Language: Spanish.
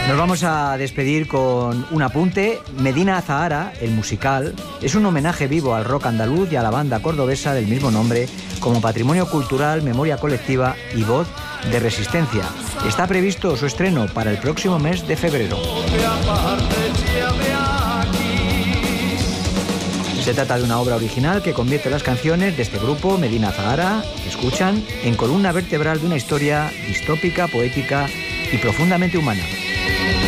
Nos vamos a despedir con un apunte. Medina Zahara, el musical, es un homenaje vivo al rock andaluz y a la banda cordobesa del mismo nombre como patrimonio cultural, memoria colectiva y voz de resistencia. Está previsto su estreno para el próximo mes de febrero. Se trata de una obra original que convierte las canciones de este grupo, Medina Zahara, que escuchan, en columna vertebral de una historia distópica, poética y profundamente humana.